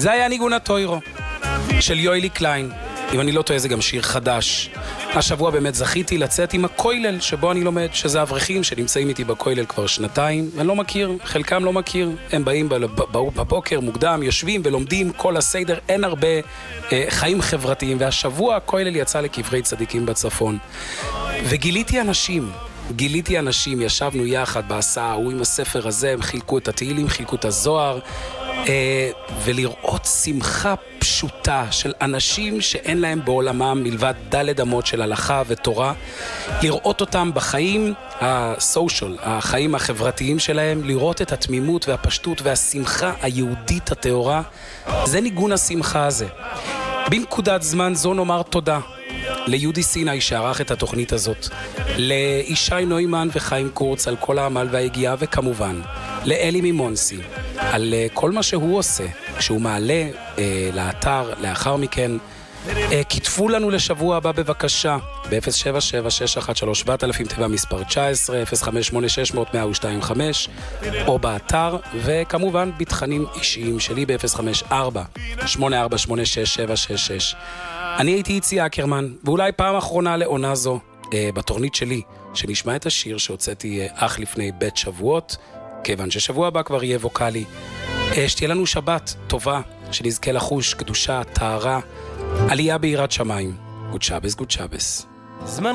זה היה ניגון הטוירו של יואלי קליין. אם אני לא טועה, זה גם שיר חדש. השבוע באמת זכיתי לצאת עם הכולל שבו אני לומד, שזה אברכים שנמצאים איתי בכולל כבר שנתיים. אני לא מכיר, חלקם לא מכיר. הם באים בבוקר מוקדם, יושבים ולומדים כל הסדר. אין הרבה חיים חברתיים. והשבוע הכולל יצא לקברי צדיקים בצפון. וגיליתי אנשים, ישבנו יחד בהסעה, הוא עם הספר הזה, הם חילקו את התהילים, חילקו את הזוהר, ולראות שמחה פשוטה של אנשים שאין להם בעולמם מלבד דלת אמות של הלכה ותורה, לראות אותם בחיים הסושיאל, החיים החברתיים שלהם, לראות את התמימות והפשטות והשמחה היהודית הטהורה. זה ניגון השמחה הזה. בנקודת זמן זו נאמר תודה ליהודי סיני שערך את התוכנית הזאת, לישי נוימן וחיים קורץ על כל העמל וההגיעה, וכמובן לאלי מימונסי על כל מה שהוא עושה כשהוא מעלה לאתר לאחר מכן. כתפו לנו לשבוע הבא בבקשה ב-077-613-7000 תיבה מספר 19 058-600-1025 או באתר, וכמובן בתכנים אישיים שלי ב-054-8486-766. אני הייתי איצי אקרמן, ואולי פעם אחרונה לעונה זו בתוכנית שלי, שנשמע את השיר שהוצאתי אך לפני בית שבועות, כיוון ששבוע הבא כבר יהיה ווקלי. שתהיה לנו שבת טובה, שנזכה לחוש קדושה, טהרה, עלייה ביראת שמיים. גוד שבס.